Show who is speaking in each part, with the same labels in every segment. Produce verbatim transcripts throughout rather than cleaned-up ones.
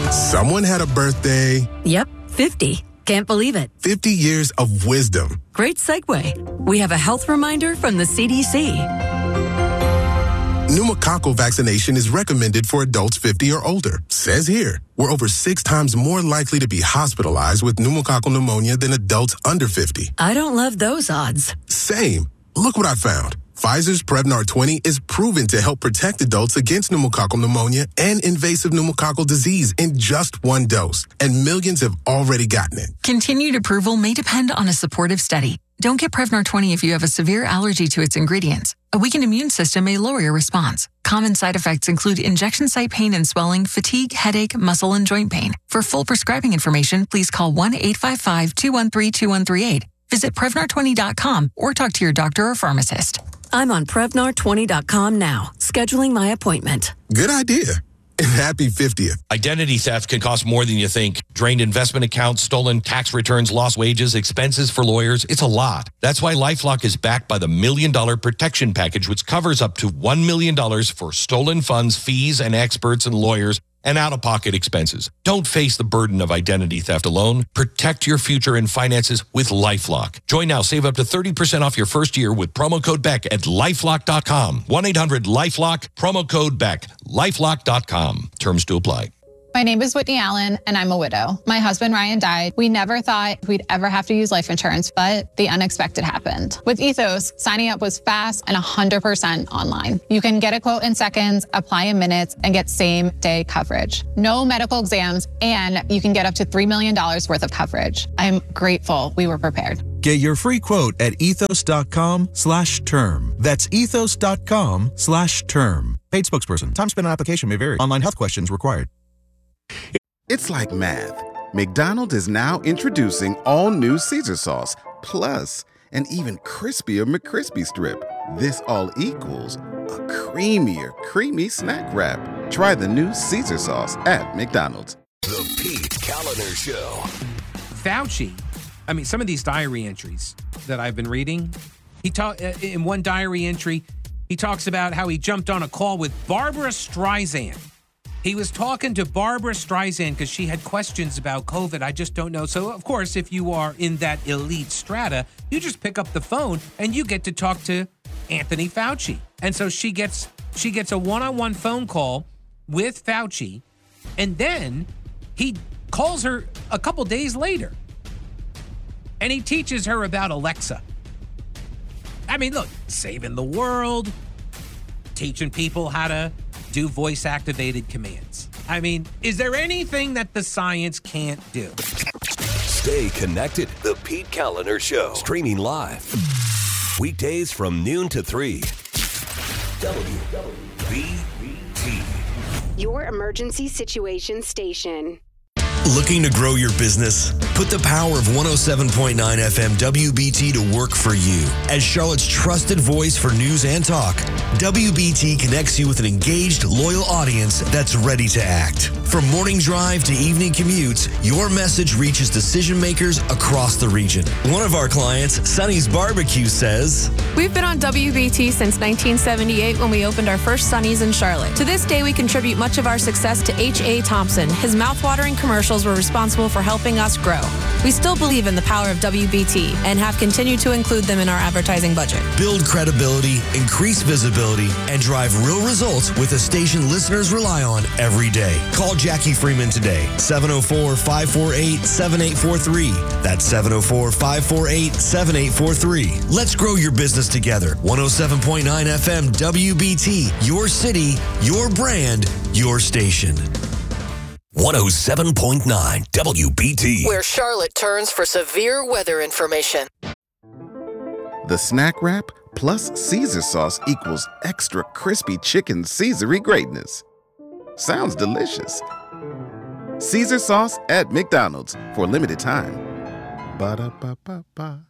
Speaker 1: Someone had a birthday.
Speaker 2: Yep, fifty. Can't believe it.
Speaker 1: fifty years of wisdom.
Speaker 2: Great segue. We have a health reminder from the C D C.
Speaker 1: Pneumococcal vaccination is recommended for adults fifty or older. Says here, we're over six times more likely to be hospitalized with pneumococcal pneumonia than adults under fifty.
Speaker 2: I don't love those odds.
Speaker 1: Same. Look what I found. Pfizer's Prevnar twenty is proven to help protect adults against pneumococcal pneumonia and invasive pneumococcal disease in just one dose, and millions have already gotten it.
Speaker 3: Continued approval may depend on a supportive study. Don't get Prevnar twenty if you have a severe allergy to its ingredients. A weakened immune system may lower your response. Common side effects include injection site pain and swelling, fatigue, headache, muscle, and joint pain. For full prescribing information, please call one eight five five, two one three, two one three eight. Visit Prevnar twenty dot com or talk to your doctor or pharmacist.
Speaker 2: I'm on Prevnar twenty dot com now, scheduling my appointment.
Speaker 1: Good idea. And happy fiftieth.
Speaker 4: Identity theft can cost more than you think. Drained investment accounts, stolen tax returns, lost wages, expenses for lawyers. It's a lot. That's why LifeLock is backed by the Million Dollar Protection Package, which covers up to one million dollars for stolen funds, fees, and experts and lawyers, and out-of-pocket expenses. Don't face the burden of identity theft alone. Protect your future and finances with LifeLock. Join now. Save up to thirty percent off your first year with promo code Beck at lifelock dot com. one eight hundred lifelock, promo code Beck, lifelock dot com. Terms to apply.
Speaker 5: My name is Whitney Allen, and I'm a widow. My husband, Ryan, died. We never thought we'd ever have to use life insurance, but the unexpected happened. With Ethos, signing up was fast and one hundred percent online. You can get a quote in seconds, apply in minutes, and get same-day coverage. No medical exams, and you can get up to three million dollars worth of coverage. I'm grateful we were prepared.
Speaker 6: Get your free quote at ethos.com slash term. That's ethos.com slash term. Paid spokesperson. Time spent on application may vary. Online health questions required.
Speaker 7: It's like math. McDonald's is now introducing all new Caesar sauce, plus an even crispier McCrispy strip. This all equals a creamier, creamy snack wrap. Try the new Caesar sauce at McDonald's.
Speaker 8: The Pete Kaliner Show.
Speaker 9: Fauci, I mean, some of these diary entries that I've been reading, he talk in one diary entry, he talks about how he jumped on a call with Barbara Streisand. He was talking to Barbara Streisand because she had questions about COVID. I just don't know. So, of course, if you are in that elite strata, you just pick up the phone and you get to talk to Anthony Fauci. And so she gets she gets a one-on-one phone call with Fauci, and then he calls her a couple days later, and he teaches her about Alexa. I mean, look, saving the world, teaching people how to do voice-activated commands. I mean, is there anything that the science can't do?
Speaker 8: Stay connected. The Pete Kaliner Show. Streaming live. Weekdays from noon to three. W B T.
Speaker 10: Your emergency situation station.
Speaker 11: Looking to grow your business? Put the power of one oh seven point nine F M W B T to work for you. As Charlotte's trusted voice for news and talk, W B T connects you with an engaged, loyal audience that's ready to act. From morning drive to evening commutes, your message reaches decision makers across the region. One of our clients, Sonny's Barbecue, says,
Speaker 12: "We've been on W B T since nineteen seventy-eight when we opened our first Sonny's in Charlotte. To this day, we contribute much of our success to H A. Thompson. His mouthwatering commercials were responsible for helping us grow. We still believe in the power of W B T and have continued to include them in our advertising budget.
Speaker 11: Build credibility, increase visibility, and drive real results with a station listeners rely on every day. Call Jackie Freeman today, seven oh four, five four eight, seven eight four three. That's seven oh four, five four eight, seven eight four three. Let's grow your business together. one oh seven point nine F M W B T, your city, your brand, your station.
Speaker 8: one oh seven point nine W B T.
Speaker 13: Where Charlotte turns for severe weather information.
Speaker 7: The snack wrap plus Caesar sauce equals extra crispy chicken Caesary greatness. Sounds delicious. Caesar sauce at McDonald's for a limited time. Ba-da-ba-ba-ba.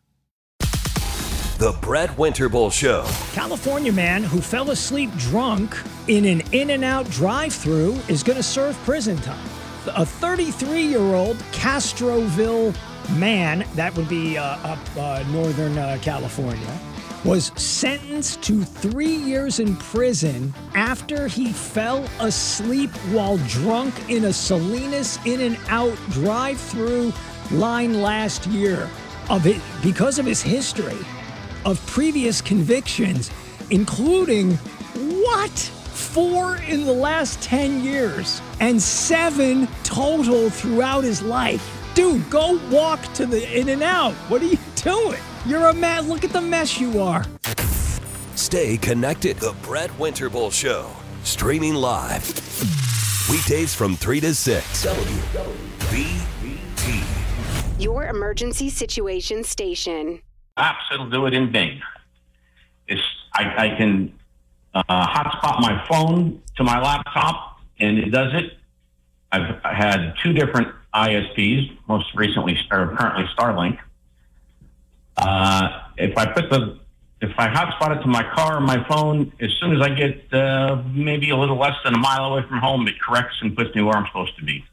Speaker 8: The Brett Winterble Show.
Speaker 14: California man who fell asleep drunk in an In-N-Out drive-thru is going to serve prison time. A thirty-three-year-old Castroville man, that would be uh, up uh, northern uh, California, was sentenced to three years in prison after he fell asleep while drunk in a Salinas In-N-Out drive-through line last year. Of it, because of his history of previous convictions, including what? Four in the last ten years and seven total throughout his life. Dude, go walk to the In-N-Out. What are you doing? You're a mess. Look at the mess you are.
Speaker 8: Stay connected. The Brett Winterble Show. Streaming live. Weekdays from three to six. W B T.
Speaker 10: Your emergency situation station.
Speaker 15: Apps, it'll do it in Bing. It's, I, I can uh, hotspot my phone to my laptop, and it does it. I've I had two different I S Ps, most recently, or currently Starlink. Uh, if I put the, if I hotspot it to my car or my phone, as soon as I get uh, maybe a little less than a mile away from home, it corrects and puts me where I'm supposed to be.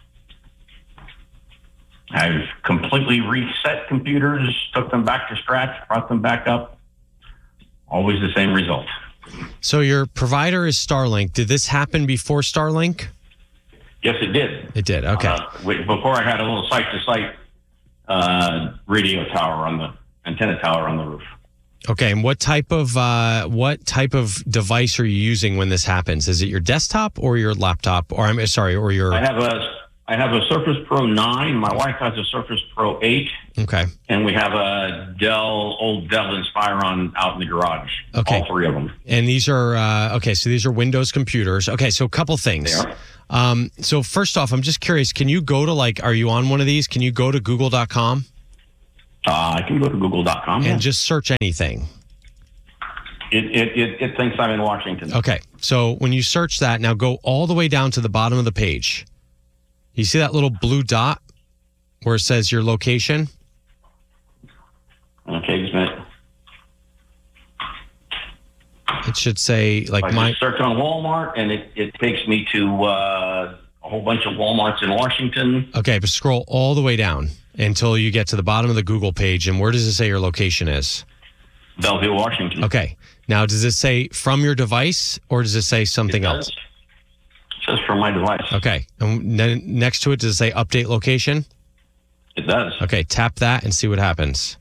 Speaker 15: I've completely reset computers, took them back to scratch, brought them back up. Always the same result.
Speaker 16: So your provider is Starlink. Did this happen before Starlink?
Speaker 15: Yes, it did.
Speaker 16: It did. Okay.
Speaker 15: Uh, before I had a little site-to-site uh, radio tower on the antenna tower on the roof.
Speaker 16: Okay. And what type of uh, what type of device are you using when this happens? Is it your desktop or your laptop? Or I'm sorry, or your?
Speaker 15: I have a I have a Surface Pro nine. My wife has a Surface Pro eight.
Speaker 16: Okay.
Speaker 15: And we have a Dell, old Dell Inspiron out in the garage.
Speaker 16: Okay.
Speaker 15: All three of them.
Speaker 16: And these are, uh, okay, so these are Windows computers. Okay, so a couple things.
Speaker 15: They are.
Speaker 16: Um, so first off, I'm just curious, can you go to like, are you on one of these? Can you go to google dot com?
Speaker 15: Uh, I can go to google dot com.
Speaker 16: And
Speaker 15: yeah.
Speaker 16: just search anything.
Speaker 15: It, it, it, it thinks I'm in Washington.
Speaker 16: Okay, so when you search that, now go all the way down to the bottom of the page. You see that little blue dot where it says your location?
Speaker 15: Okay, just a minute.
Speaker 16: It should say like
Speaker 15: I
Speaker 16: my.
Speaker 15: just search on Walmart, and it, it takes me to uh, a whole bunch of Walmarts in Washington.
Speaker 16: Okay, but scroll all the way down until you get to the bottom of the Google page. And where does it say your location is?
Speaker 15: Bellevue, Washington.
Speaker 16: Okay. Now, does it say from your device or does it say something
Speaker 15: It
Speaker 16: else?
Speaker 15: does. It says from my device.
Speaker 16: Okay. And then next to it, does it say update location?
Speaker 15: It does.
Speaker 16: Okay. Tap that and see what happens.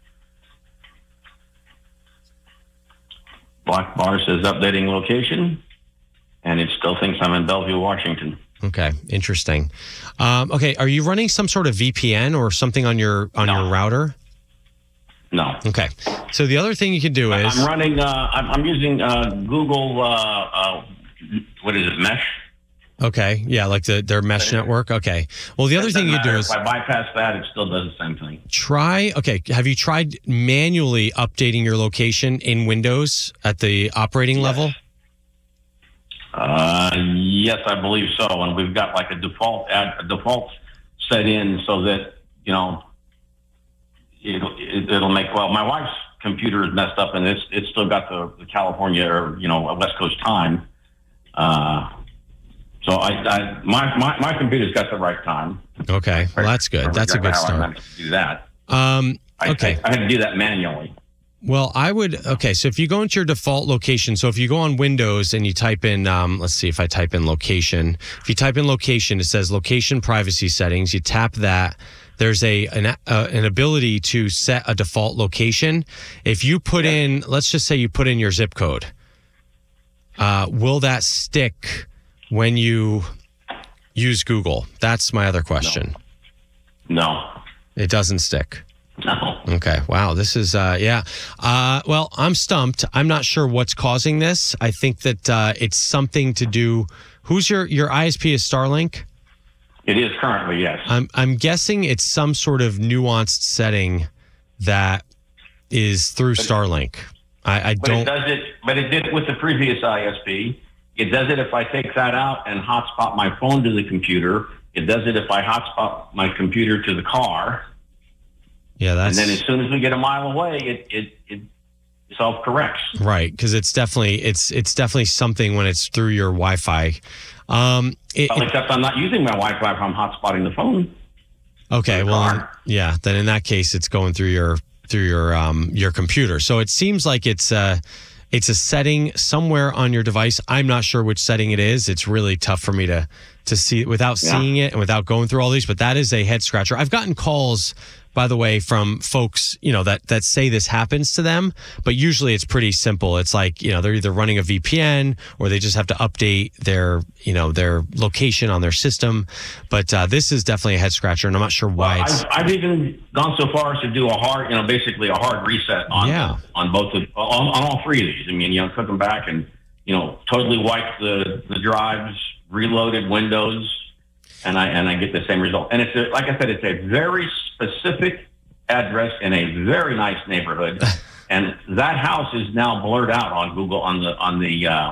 Speaker 15: Black bar says updating location, and it still thinks I'm in Bellevue, Washington.
Speaker 16: Okay. Interesting. Um, okay. Are you running some sort of V P N or something on your on
Speaker 15: No.
Speaker 16: your router?
Speaker 15: No.
Speaker 16: Okay. So the other thing you can do is
Speaker 15: I'm running. Uh, I'm, I'm using uh, Google. Uh, uh, what is it? Mesh.
Speaker 16: Okay. Yeah, like the their mesh network. Okay. Well, the other thing you do is
Speaker 15: if I bypass that, it still does the same thing.
Speaker 16: try. Okay. Have you tried manually updating your location in Windows at the operating level?
Speaker 15: Uh, yes, I believe so. And we've got like a default ad, a default set in so that you know it'll it, it'll make. Well, my wife's computer is messed up, and it's it's still got the, the California or you know West Coast time. Uh, So I, I my, my my computer's got the right time.
Speaker 16: Okay, well that's good. That's a good
Speaker 15: How I
Speaker 16: start.
Speaker 15: meant to do that.
Speaker 16: Um,
Speaker 15: I,
Speaker 16: okay.
Speaker 15: I, I had to do that manually.
Speaker 16: Well, I would. Okay, so if you go into your default location, so if you go on Windows and you type in, um, let's see if I type in location. If you type in location, it says location privacy settings. You tap that. There's a an, uh, an ability to set a default location. If you put in, let's just say you put in your zip code, uh, will that stick when you use Google? That's my other question.
Speaker 15: No.
Speaker 16: It doesn't stick.
Speaker 15: No.
Speaker 16: Okay. Wow. This is, uh, yeah. Uh, well, I'm stumped. I'm not sure what's causing this. I think that uh, it's something to do. Who's your, your I S P is Starlink?
Speaker 15: It is currently, yes.
Speaker 16: I'm, I'm guessing it's some sort of nuanced setting that is through Starlink. I, I
Speaker 15: but
Speaker 16: don't.
Speaker 15: it does it. But it did it with the previous I S P. It does it if I take that out and hotspot my phone to the computer. It does it if I hotspot my computer to the car.
Speaker 16: Yeah, that's.
Speaker 15: And then as soon as we get a mile away, it it, it self corrects.
Speaker 16: Right, because it's definitely it's it's definitely something when it's through your Wi-Fi. Um, it,
Speaker 15: Well, except I'm not using my Wi-Fi if I'm hotspotting the phone.
Speaker 16: Okay,
Speaker 15: the
Speaker 16: well,
Speaker 15: car.
Speaker 16: yeah. Then in that case, it's going through your through your um, your computer. So it seems like it's uh, it's a setting somewhere on your device. I'm not sure which setting it is. It's really tough for me to to see without
Speaker 15: Yeah.
Speaker 16: seeing it and without going through all these. But that is a head scratcher. I've gotten calls, by the way, from folks, you know, that that say this happens to them, but usually it's pretty simple. It's like, you know, they're either running a V P N or they just have to update their, you know, their location on their system. But uh, this is definitely a head scratcher, and I'm not sure why
Speaker 15: Well,
Speaker 16: it's.
Speaker 15: I've, I've even gone so far as to do a hard, you know, basically a hard reset on
Speaker 16: Yeah.
Speaker 15: on both of, on, on all three of these. I mean, you know, took them back and, you know, totally wiped the, the drives, reloaded Windows, and I and I get the same result. And it's a, like I said, it's a very specific address in a very nice neighborhood, and that house is now blurred out on Google on the on the uh,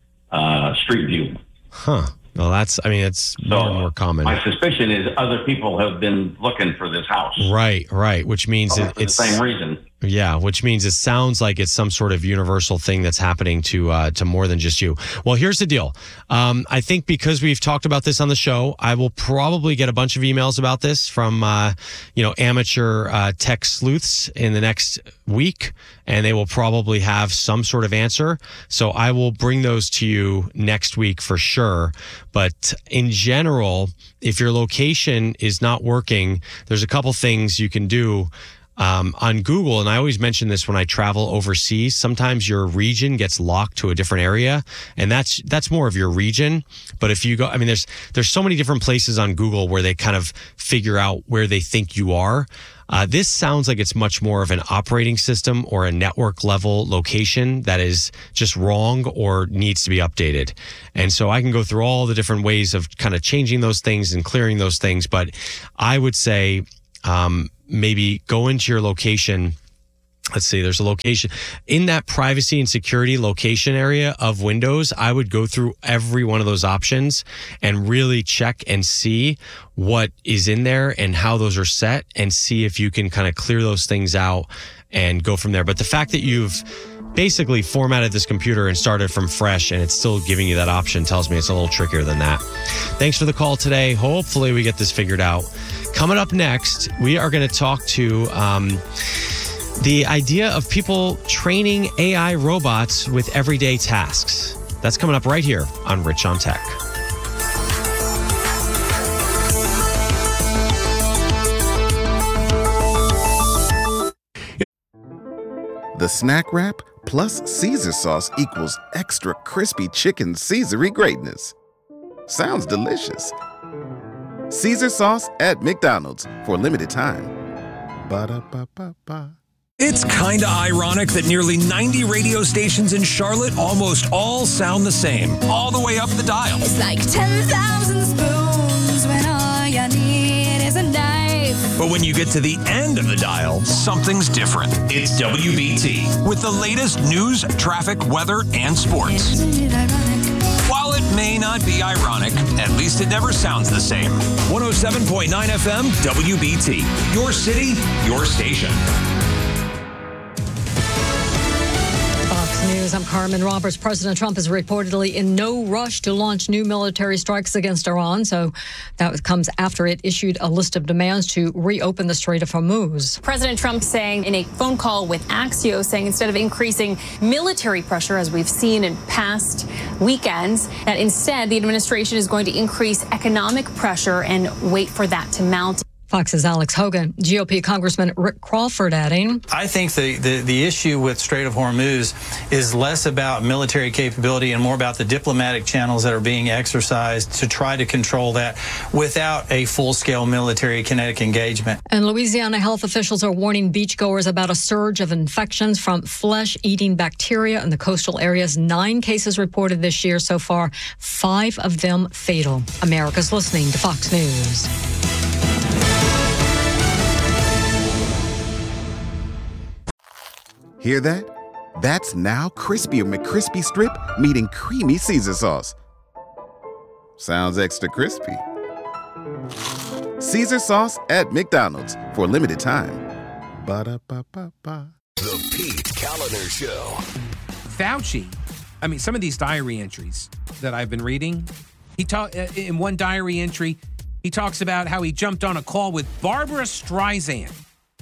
Speaker 15: uh, Street View.
Speaker 16: Huh. Well, that's, I mean, it's more and more common.
Speaker 15: My suspicion is other people have been looking for this house.
Speaker 16: Right, right. Which means
Speaker 15: Probably
Speaker 16: it,
Speaker 15: for the
Speaker 16: it's
Speaker 15: same reason.
Speaker 16: Yeah, which means it sounds like it's some sort of universal thing that's happening to uh, to more than just you. Well, here's the deal. Um, I think because we've talked about this on the show, I will probably get a bunch of emails about this from uh, you know amateur uh, tech sleuths in the next week, and they will probably have some sort of answer. So I will bring those to you next week for sure. But in general, if your location is not working, there's a couple things you can do. Um, on Google, and I always mention this when I travel overseas, sometimes your region gets locked to a different area, and that's that's more of your region. But if you go, I mean, there's there's so many different places on Google where they kind of figure out where they think you are. Uh, this sounds like it's much more of an operating system or a network level location that is just wrong or needs to be updated. And so I can go through all the different ways of kind of changing those things and clearing those things. But I would say, um, maybe go into your location. Let's see, there's a location in that privacy and security location area of Windows. I would go through every one of those options and really check and see what is in there and how those are set, and see if you can kind of clear those things out and go from there. But the fact that you've basically formatted this computer and started from fresh and it's still giving you that option tells me it's a little trickier than that. Thanks for the call today. Hopefully we get this figured out. Coming up next, we are going to talk to um, the idea of people training A I robots with everyday tasks. That's coming up right here on Rich on Tech.
Speaker 7: The Snack Wrap plus Caesar sauce equals extra crispy chicken Caesar-y greatness. Sounds delicious. Caesar sauce at McDonald's for a limited time. Ba-da-ba-ba-ba.
Speaker 17: It's kinda ironic that nearly ninety radio stations in Charlotte almost all sound the same, all the way up the dial.
Speaker 18: It's like ten thousand spoons when all you need is a knife.
Speaker 17: But when you get to the end of the dial, something's different. It's W B T with the latest news, traffic, weather, and sports.
Speaker 18: Isn't it ironic?
Speaker 17: While it may not be ironic, at least it never sounds the same. one oh seven point nine F M, W B T. Your city, your station.
Speaker 19: Fox News, I'm Carmen Roberts. President Trump is reportedly in no rush to launch new military strikes against Iran. So that comes after it issued a list of demands to reopen the Strait of Hormuz.
Speaker 20: President Trump saying in a phone call with Axios, saying instead of increasing military pressure, as we've seen in past weekends, that instead the administration is going to increase economic pressure and wait for that to mount.
Speaker 19: Fox's Alex Hogan. G O P Congressman Rick Crawford adding,
Speaker 21: I think the, the, the issue with Strait of Hormuz is less about military capability and more about the diplomatic channels that are being exercised to try to control that without a full-scale military kinetic engagement.
Speaker 19: And Louisiana health officials are warning beachgoers about a surge of infections from flesh-eating bacteria in the coastal areas. Nine cases reported this year so far, five of them fatal. America's listening to Fox News.
Speaker 7: Hear that? That's now Crispy McCrispy Strip meeting Creamy Caesar sauce. Sounds extra crispy. Caesar sauce at McDonald's for a limited time. Ba-da-ba-ba-ba.
Speaker 8: The Pete Kaliner Show.
Speaker 9: Fauci, I mean, some of these diary entries that I've been reading, he talk in one diary entry, he talks about how he jumped on a call with Barbara Streisand.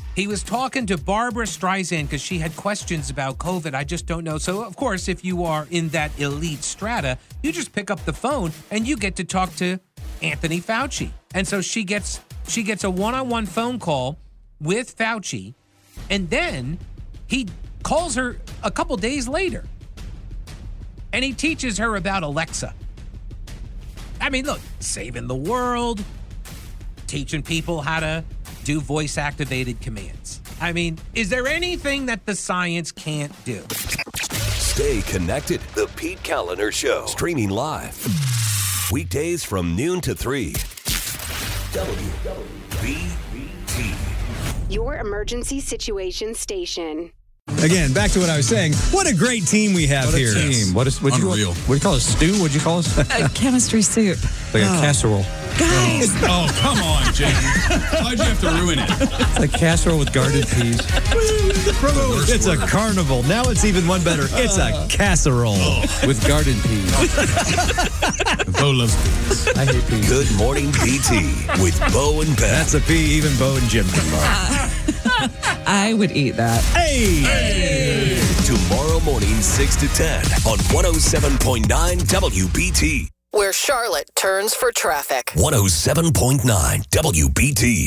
Speaker 9: He was talking to Barbara Streisand because she had questions about COVID. I just don't know. So, of course, if you are in that elite strata, you just pick up the phone and you get to talk to Anthony Fauci. And so she gets she gets a one-on-one phone call with Fauci, and then he calls her a couple days later, and he teaches her about Alexa. I mean, look, saving the world, teaching people how to do voice-activated commands. I mean, is there anything that the science can't do?
Speaker 8: Stay connected. The Pete Kaliner Show. Streaming live. Weekdays from noon to three. W B T.
Speaker 10: Your emergency situation station.
Speaker 3: Again, back to what I was saying. What a great team we have
Speaker 22: what a
Speaker 3: here.
Speaker 22: Team. What is what you
Speaker 3: Unreal.
Speaker 22: What do you call it? Stew? What'd you call it?
Speaker 23: A chemistry soup.
Speaker 22: Like oh. a casserole.
Speaker 23: Guys.
Speaker 3: Oh, come on, Jamie. Why'd you have to ruin it?
Speaker 22: It's a casserole with garden peas.
Speaker 3: It's a carnival. Now it's even one better. It's a casserole
Speaker 22: oh. with garden peas.
Speaker 3: Bo loves peas.
Speaker 22: I hate peas.
Speaker 8: Good morning, P T with Bo and Beth.
Speaker 3: That's a P even Bo and Jim can love.
Speaker 23: I would eat that.
Speaker 3: Hey! hey!
Speaker 8: Tomorrow morning, six to ten on one oh seven point nine W B T.
Speaker 13: Where Charlotte turns for traffic.
Speaker 8: one oh seven point nine W B T.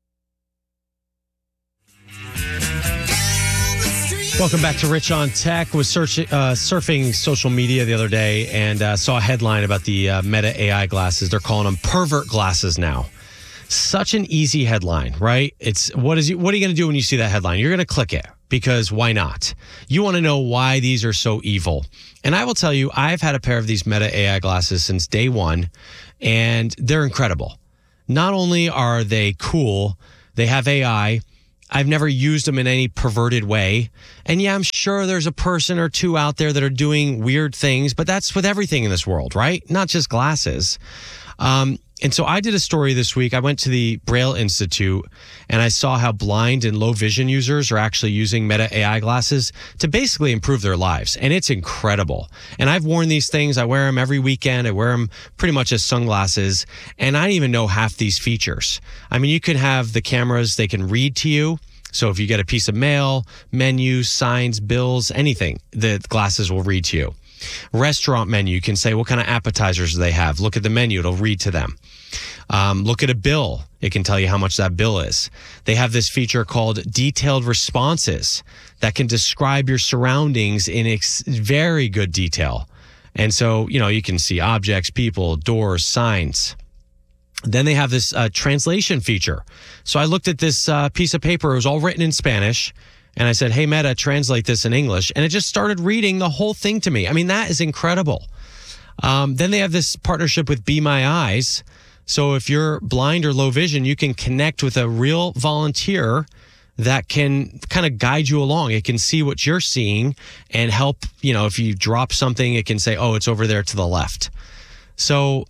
Speaker 16: Welcome back to Rich on Tech. Was search, uh, surfing social media the other day and uh, saw a headline about the uh, Meta A I glasses. They're calling them pervert glasses now. Such an easy headline, right? It's what is you, what are you going to do when you see that headline? You're going to click it because why not? You want to know why these are so evil. And I will tell you, I've had a pair of these Meta A I glasses since day one, and they're incredible. Not only are they cool, they have A I. I've never used them in any perverted way. And yeah, I'm sure there's a person or two out there that are doing weird things, but that's with everything in this world, right? Not just glasses. Um, and so I did a story this week. I went to the Braille Institute and I saw how blind and low vision users are actually using Meta A I glasses to basically improve their lives. And it's incredible. And I've worn these things. I wear them every weekend. I wear them pretty much as sunglasses. And I don't even know half these features. I mean, you can have the cameras, they can read to you. So if you get a piece of mail, menus, signs, bills, anything, the glasses will read to you. Restaurant menu, you can say what kind of appetizers do they have. Look at the menu, it'll read to them. Um, look at a bill, it can tell you how much that bill is. They have this feature called detailed responses that can describe your surroundings in ex- very good detail. And so, you know, you can see objects, people, doors, signs. Then they have this uh, translation feature. So I looked at this uh, piece of paper, it was all written in Spanish. And I said, hey, Meta, translate this in English. And it just started reading the whole thing to me. I mean, that is incredible. Um, then they have this partnership with Be My Eyes. So if you're blind or low vision, you can connect with a real volunteer that can kind of guide you along. It can see what you're seeing and help, you know, if you drop something, it can say, oh, it's over there to the left. So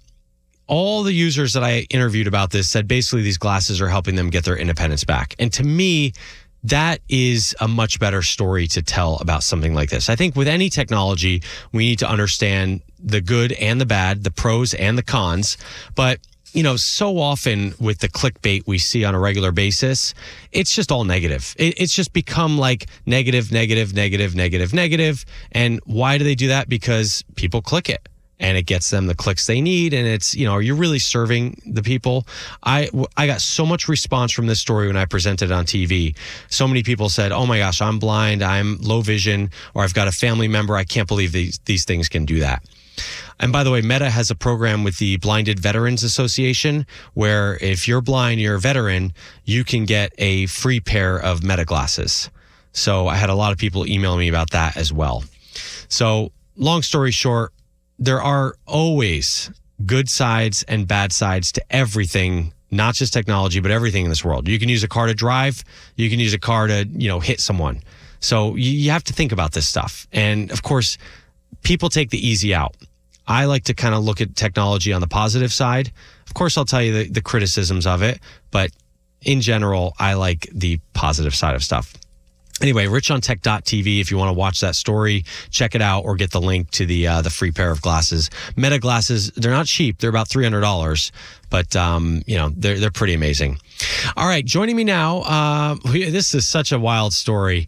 Speaker 16: all the users that I interviewed about this said basically these glasses are helping them get their independence back. And to me, that is a much better story to tell about something like this. I think with any technology, we need to understand the good and the bad, the pros and the cons. But, you know, so often with the clickbait we see on a regular basis, it's just all negative. It, it's just become like negative, negative, negative, negative, negative. And why do they do that? Because people click it. And it gets them the clicks they need. And it's, you know, are you really serving the people? I, I got so much response from this story when I presented it on T V. So many people said, oh my gosh, I'm blind, I'm low vision, or I've got a family member. I can't believe these, these things can do that. And by the way, Meta has a program with the Blinded Veterans Association where if you're blind, you're a veteran, you can get a free pair of Meta glasses. So I had a lot of people email me about that as well. So long story short, there are always good sides and bad sides to everything, not just technology, but everything in this world. You can use a car to drive. You can use a car to, you know, hit someone. So you, you have to think about this stuff. And of course, people take the easy out. I like to kind of look at technology on the positive side. Of course, I'll tell you the, the criticisms of it, but in general, I like the positive side of stuff. Anyway, rich on tech dot t v if you want to watch that story, check it out or get the link to the uh, the free pair of glasses. Meta glasses, they're not cheap. They're about three hundred dollars, but um, you know, they're they're pretty amazing. All right, joining me now, uh, this is such a wild story.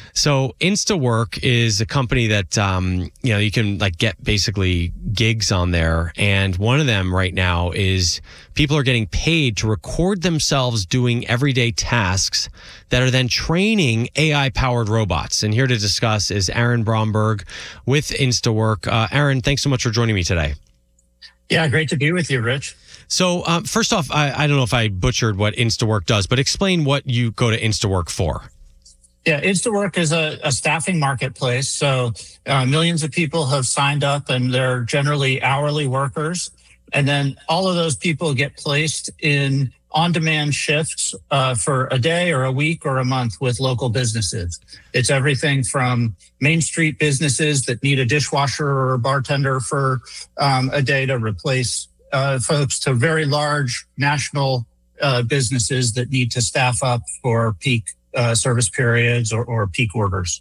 Speaker 16: So InstaWork is a company that, um, you know, you can like get basically gigs on there. And one of them right now is people are getting paid to record themselves doing everyday tasks that are then training A I powered robots. And here to discuss is Aaron Bromberg with InstaWork. Uh, Aaron, thanks so much for joining me today.
Speaker 1: Yeah, great to be with you, Rich.
Speaker 16: So um, first off, I, I don't know if I butchered what InstaWork does, but explain what you go to InstaWork for.
Speaker 1: Yeah, InstaWork is a, a staffing marketplace. So uh, millions of people have signed up and they're generally hourly workers. And then all of those people get placed in on-demand shifts uh, for a day or a week or a month with local businesses. It's everything from Main Street businesses that need a dishwasher or a bartender for um, a day to replace uh, folks to very large national uh, businesses that need to staff up for peak Uh, service periods or, or peak orders.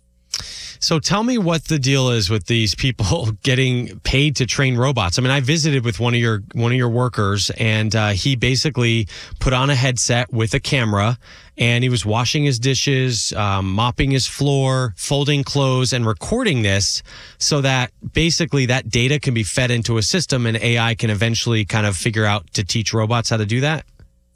Speaker 16: So tell me what the deal is with these people getting paid to train robots. I mean, I visited with one of your one of your workers, and uh, he basically put on a headset with a camera, and he was washing his dishes, um, mopping his floor, folding clothes, and recording this so that basically that data can be fed into a system, and A I can eventually kind of figure out to teach robots how to do that.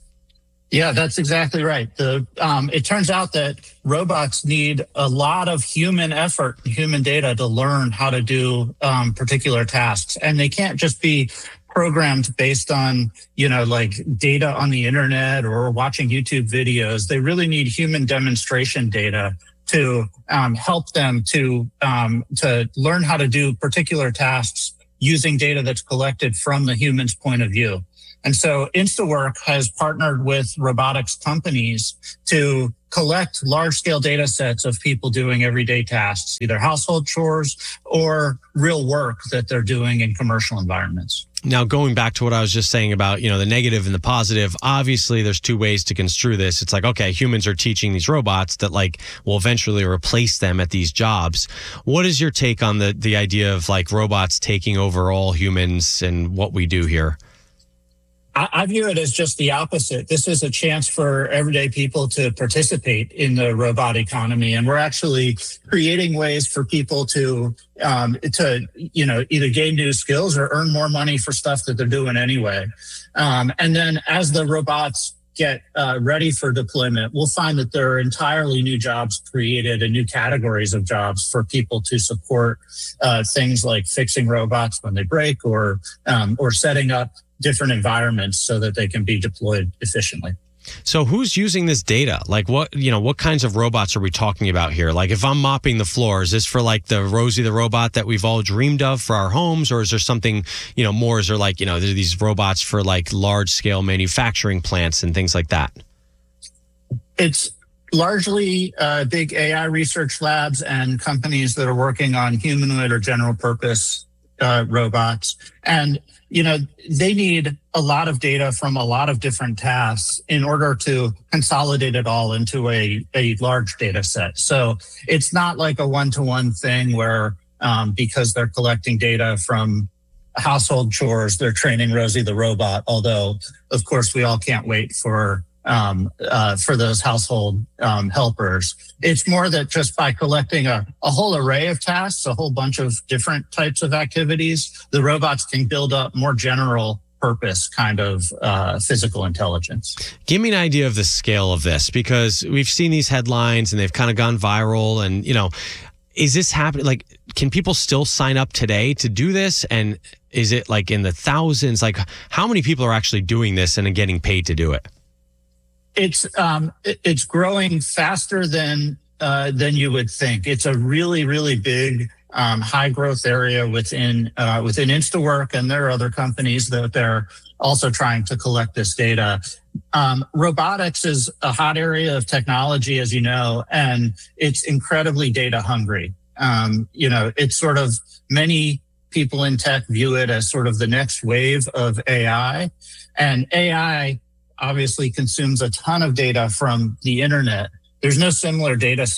Speaker 1: Yeah, that's exactly right. The um, it turns out that robots need a lot of human effort, human data to learn how to do um, particular tasks, and they can't just be programmed based on, you know, like data on the internet or watching YouTube videos. They really need human demonstration data to um, help them to um, to learn how to do particular tasks using data that's collected from the human's point of view. And so InstaWork has partnered with robotics companies to collect large-scale data sets of people doing everyday tasks, either household chores or real work that they're doing in commercial environments.
Speaker 16: Now, going back to what I was just saying about, you know, the negative and the positive, obviously there's two ways to construe this. It's like, okay, humans are teaching these robots that like will eventually replace them at these jobs. What is your take on the the idea of like robots taking over all humans and what we do here?
Speaker 1: I view it as just the opposite. This is a chance for everyday people to participate in the robot economy. And we're actually creating ways for people to, um, to, you know, either gain new skills or earn more money for stuff that they're doing anyway. Um, and then as the robots get uh, ready for deployment, we'll find that there are entirely new jobs created and new categories of jobs for people to support uh, things like fixing robots when they break or, um, or setting up different environments so that they can be deployed efficiently.
Speaker 16: So who's using this data? Like what, you know, what kinds of robots are we talking about here? Like if I'm mopping the floor, is this for like the Rosie the robot that we've all dreamed of for our homes? Or is there something, you know, more? Is there like, you know, there are these robots for like large scale manufacturing plants and things like that?
Speaker 1: It's largely uh, big A I research labs and companies that are working on humanoid or general purpose uh, robots. And you know, they need a lot of data from a lot of different tasks in order to consolidate it all into a, a large data set. So it's not like a one-to-one thing where um, because they're collecting data from household chores, they're training Rosie the robot, although, of course, we all can't wait for um, uh, for those household um, helpers. It's more that just by collecting a, a whole array of tasks, a whole bunch of different types of activities, the robots can build up more general purpose kind of uh, physical intelligence.
Speaker 16: Give me an idea of the scale of this, because we've seen these headlines and they've kind of gone viral. And, you know, is this happening? Like, can people still sign up today to do this? And is it like in the thousands? Like, how many people are actually doing this and getting paid to do it?
Speaker 1: It's um, it's growing faster than uh, than you would think. It's a really, really big um, high growth area within uh, within InstaWork, and there are other companies that they're also trying to collect this data. Um, robotics is a hot area of technology, as you know, and it's incredibly data hungry. Um, you know, it's sort of many people in tech view it as sort of the next wave of A I, and A I obviously consumes a ton of data from the internet. There's no similar data set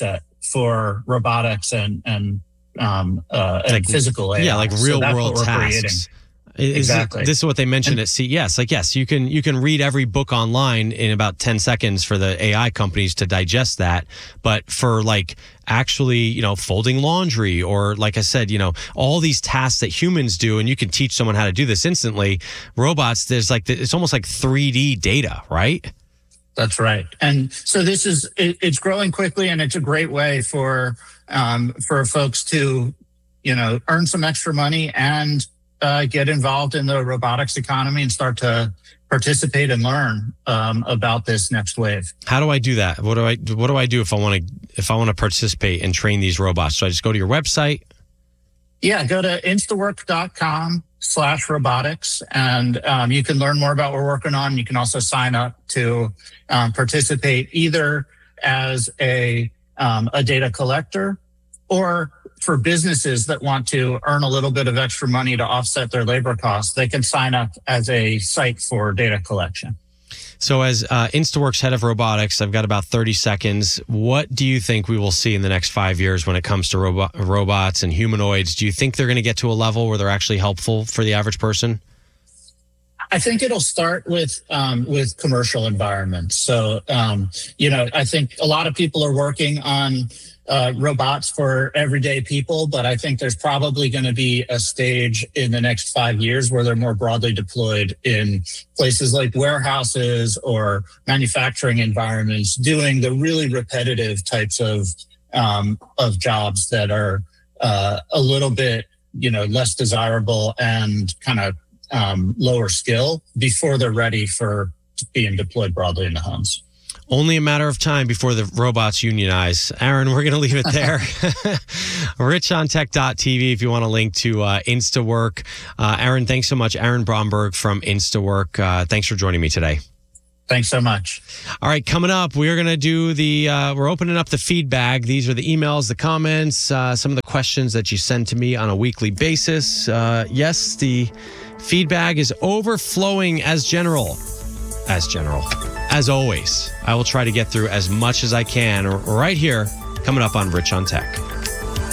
Speaker 1: for robotics and and um, uh, and
Speaker 16: Like-
Speaker 1: physical A I.
Speaker 16: Yeah, like
Speaker 1: So
Speaker 16: real
Speaker 1: that's
Speaker 16: world
Speaker 1: what we're
Speaker 16: tasks.
Speaker 1: creating.
Speaker 16: Is it-
Speaker 1: Exactly.
Speaker 16: this is what they mentioned at C E S. Like, yes, you can you can read every book online in about ten seconds for the A I companies to digest that. But for like actually, you know, folding laundry or like I said, you know, all these tasks that humans do, and you can teach someone how to do this instantly. Robots, there's like it's almost like three D data, right?
Speaker 1: That's right. And so this is it, it's growing quickly, and it's a great way for um, for folks to, you know, earn some extra money and uh, get involved in the robotics economy and start to participate and learn um, about this next wave.
Speaker 16: How do I do that? What do I what do I do if I want to if I want to participate and train these robots? So I just go to your website.
Speaker 1: Yeah, go to instawork.com slash robotics, and um, you can learn more about what we're working on. You can also sign up to um, participate either as a um, a data collector, or for businesses that want to earn a little bit of extra money to offset their labor costs, they can sign up as a site for data collection.
Speaker 16: So as uh, Instaworks head of robotics, I've got about thirty seconds. What do you think we will see in the next five years when it comes to robo- robots and humanoids? Do you think they're going to get to a level where they're actually helpful for the average person?
Speaker 1: I think it'll start with um, with commercial environments. So, um, you know, I think a lot of people are working on uh, robots for everyday people, but I think there's probably going to be a stage in the next five years where they're more broadly deployed in places like warehouses or manufacturing environments, doing the really repetitive types of um, of jobs that are uh, a little bit, you know, less desirable and kind of um, lower skill before they're ready for being deployed broadly in the homes.
Speaker 16: Only a matter of time before the robots unionize. Aaron, we're going to leave it there. rich on tech dot t v if you want to link to uh, Instawork. Uh, Aaron, thanks so much. Aaron Bromberg from Instawork. Uh, thanks for joining me today.
Speaker 1: Thanks so much.
Speaker 16: All right, coming up, we're going to do the, uh, we're opening up the feedback. These are the emails, the comments, uh, some of the questions that you send to me on a weekly basis. Uh, yes, the feedback is overflowing as general. As general. As always, I will try to get through as much as I can right here, coming up on Rich on Tech.